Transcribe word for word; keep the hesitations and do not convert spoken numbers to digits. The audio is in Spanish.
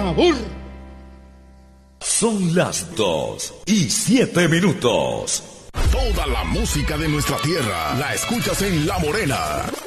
sabor. Son las dos y siete minutos. Toda la música de nuestra tierra la escuchas en La Morena.